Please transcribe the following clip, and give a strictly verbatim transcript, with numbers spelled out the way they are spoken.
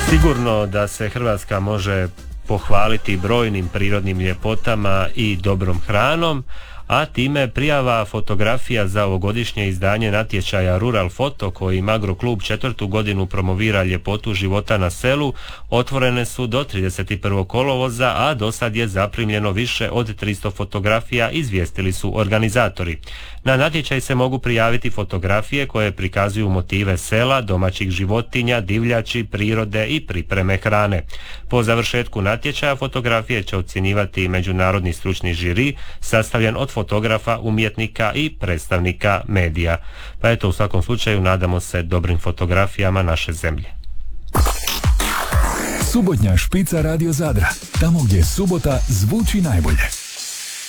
Sigurno da se Hrvatska može pohvaliti brojnim prirodnim ljepotama i dobrom hranom, a time prijava fotografija za ovogodišnje izdanje natječaja Rural Foto, kojim Agroklub četvrtu godinu promovira ljepotu života na selu, otvorene su do trideset prvog kolovoza, a do sad je zaprimljeno više od tristo fotografija, izvijestili su organizatori. Na natječaj se mogu prijaviti fotografije koje prikazuju motive sela, domaćih životinja, divljači, prirode i pripreme hrane. Po završetku natječaja fotografije će ocjenjivati međunarodni stručni žiri, sastavljen od fotografa, umjetnika i predstavnika medija. Pa eto, u svakom slučaju nadamo se dobrim fotografijama naše zemlje. Subotnja špica Radio Zadra, tamo gdje subota zvuči najbolje.